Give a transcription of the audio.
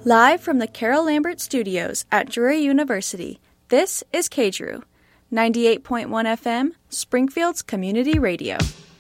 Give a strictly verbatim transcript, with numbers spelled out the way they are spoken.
Live from the Carol Lambert Studios at Drury University, this is K D R U, ninety-eight point one F M, Springfield's community radio.